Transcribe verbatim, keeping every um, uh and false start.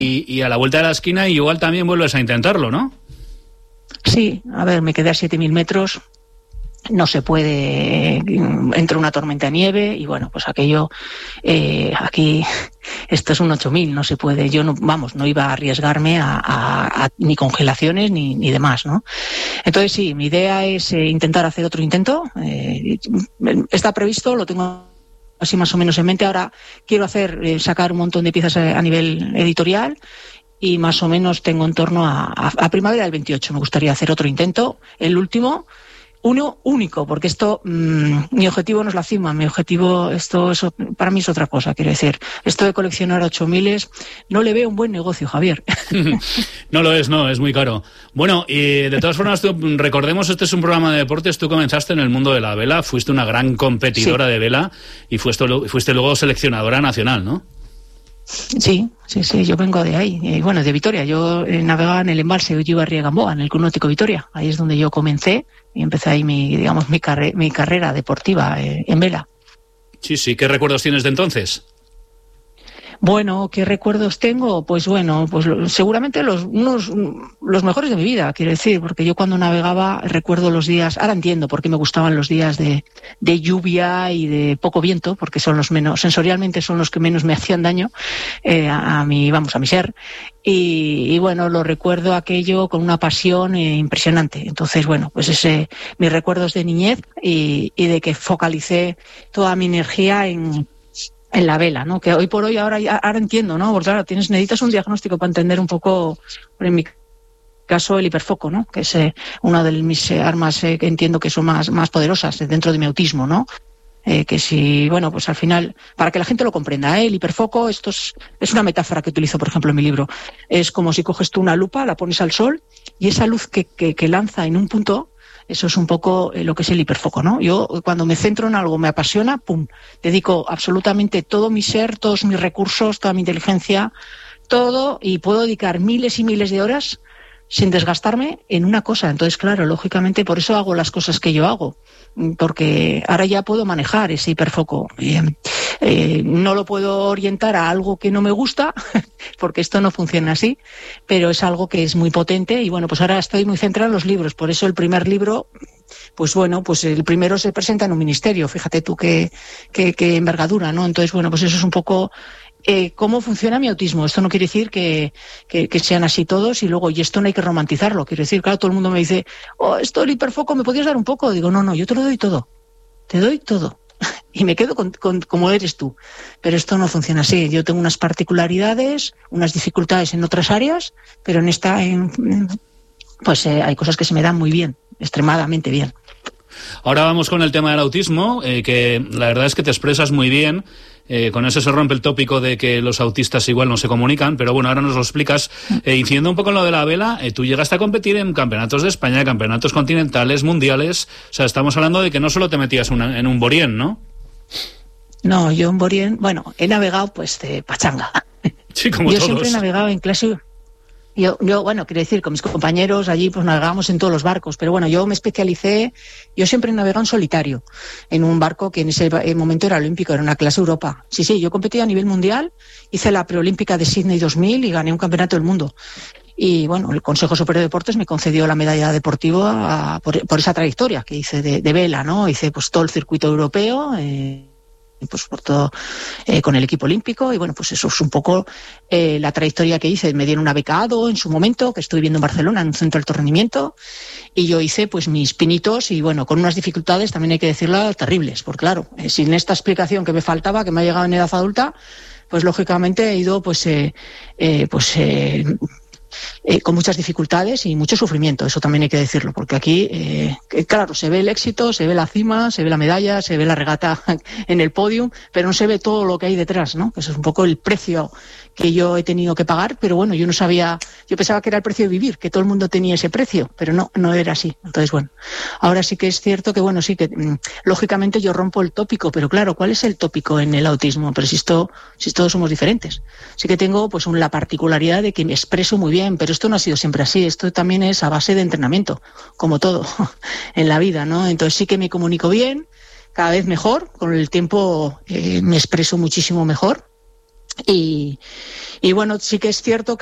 y a la vuelta de la esquina igual también vuelves a intentarlo, ¿no? Sí, a ver, me quedé a siete mil metros, no se puede, entró una tormenta de nieve y bueno, pues aquello, eh, aquí, esto es un ocho mil, no se puede, yo no, vamos, no iba a arriesgarme a, a, a ni congelaciones ni, ni demás, ¿no? Entonces sí, mi idea es eh, intentar hacer otro intento, eh, está previsto, lo tengo así más o menos en mente. Ahora quiero hacer, eh, sacar un montón de piezas a, a nivel editorial y más o menos tengo en torno a, a, a primavera del veintiocho. Me gustaría hacer otro intento, el último, uno único, porque esto, mmm, mi objetivo no es la cima, mi objetivo, esto es, para mí es otra cosa, quiero decir. Esto de coleccionar ocho miles, no le veo un buen negocio, Javier. No lo es, no, es muy caro. Bueno, y de todas formas, tú, recordemos, este es un programa de deportes, tú comenzaste en el mundo de la vela, fuiste una gran competidora sí. de vela y fuiste, fuiste luego seleccionadora nacional, ¿no? Sí, sí, sí, yo vengo de ahí, eh, bueno, de Vitoria. Yo eh, navegaba en el embalse Ullíbarri Gamboa, en el Club Náutico Vitoria. Ahí es donde yo comencé y empecé ahí mi, digamos, mi, carre mi carrera deportiva eh, en vela. Sí, sí, ¿qué recuerdos tienes de entonces? Bueno, ¿qué recuerdos tengo? Pues bueno, pues seguramente los unos los mejores de mi vida, quiero decir, porque yo cuando navegaba recuerdo los días, ahora entiendo por qué me gustaban los días de, de lluvia y de poco viento, porque son los menos, sensorialmente son los que menos me hacían daño eh, a, a mi, vamos, a mi ser. Y, y bueno, lo recuerdo aquello con una pasión eh, impresionante. Entonces, bueno, pues ese, mis recuerdos de niñez y, y de que focalicé toda mi energía en en la vela, ¿no? Que hoy por hoy ahora ahora entiendo, ¿no? Porque claro, tienes necesitas un diagnóstico para entender un poco, en mi caso, el hiperfoco, ¿no? Que es eh, una de mis eh, armas eh, que entiendo que son más más poderosas dentro de mi autismo, ¿no? Eh, que si, bueno, pues al final, para que la gente lo comprenda, ¿eh? El hiperfoco, esto es, es una metáfora que utilizo, por ejemplo, en mi libro. Es como si coges tú una lupa, la pones al sol y esa luz que, que, que lanza en un punto, eso es un poco eh, lo que es el hiperfoco, ¿no? Yo cuando me centro en algo, me apasiona, pum, dedico absolutamente todo mi ser, todos mis recursos, toda mi inteligencia, todo, y puedo dedicar miles y miles de horas sin desgastarme en una cosa. Entonces, claro, lógicamente por eso hago las cosas que yo hago, porque ahora ya puedo manejar ese hiperfoco. Eh, eh, no lo puedo orientar a algo que no me gusta, porque esto no funciona así, pero es algo que es muy potente y bueno, pues ahora estoy muy centrada en los libros. Por eso el primer libro, pues bueno, pues el primero se presenta en un ministerio, fíjate tú qué, qué, qué envergadura, ¿no? Entonces, bueno, pues eso es un poco Eh, cómo funciona mi autismo. Esto no quiere decir que, que, que sean así todos y luego, y esto no hay que romantizarlo. Quiero decir, claro, todo el mundo me dice, oh, esto el hiperfoco, ¿me podías dar un poco? Digo, no, no, yo te lo doy todo. Te doy todo. Y me quedo con, con como eres tú. Pero esto no funciona así. Yo tengo unas particularidades, unas dificultades en otras áreas, pero en esta, en, pues eh, hay cosas que se me dan muy bien, extremadamente bien. Ahora vamos con el tema del autismo, eh, que la verdad es que te expresas muy bien. Eh, con eso se rompe el tópico de que los autistas igual no se comunican, pero bueno, ahora nos lo explicas. Eh, incidiendo un poco en lo de la vela, eh, tú llegaste a competir en campeonatos de España, campeonatos continentales, mundiales. O sea, estamos hablando de que no solo te metías una, en un borien, ¿no? No, yo en borien, bueno, he navegado pues de pachanga. Sí, como yo todos. Siempre he navegado en clase. Yo, yo, bueno, quiero decir, con mis compañeros allí pues navegábamos en todos los barcos, pero bueno, yo me especialicé, yo siempre he navegado en solitario, en un barco que en ese momento era olímpico, era una clase Europa. Sí, sí, yo competí a nivel mundial, hice la preolímpica de Sydney dos mil y gané un campeonato del mundo. Y bueno, el Consejo Superior de Deportes me concedió la medalla deportiva a, por, por esa trayectoria que hice de, de vela, ¿no? Hice pues todo el circuito europeo, eh, pues por todo eh, con el equipo olímpico y bueno, pues eso es un poco eh, la trayectoria que hice. Me dieron una beca A D O en su momento, que estuve viviendo en Barcelona, en un centro de alto rendimiento, y yo hice pues mis pinitos y bueno, con unas dificultades, también hay que decirlo, terribles, porque claro, eh, sin esta explicación que me faltaba, que me ha llegado en edad adulta, pues lógicamente he ido pues eh, eh, pues eh, Eh, con muchas dificultades y mucho sufrimiento, eso también hay que decirlo, porque aquí, eh, claro, se ve el éxito, se ve la cima, se ve la medalla, se ve la regata en el podium, pero no se ve todo lo que hay detrás, ¿no? Eso es un poco el precio que yo he tenido que pagar, pero bueno, yo no sabía, yo pensaba que era el precio de vivir, que todo el mundo tenía ese precio, pero no, no era así. Entonces, bueno, ahora sí que es cierto que, bueno, sí que, mmm, lógicamente yo rompo el tópico, pero claro, ¿cuál es el tópico en el autismo? Pero si esto, si todos somos diferentes. Sí que tengo, pues, un, la particularidad de que me expreso muy bien, pero esto no ha sido siempre así, esto también es a base de entrenamiento, como todo en la vida, ¿no? Entonces sí que me comunico bien, cada vez mejor, con el tiempo eh, me expreso muchísimo mejor. Y, y bueno, sí que es cierto que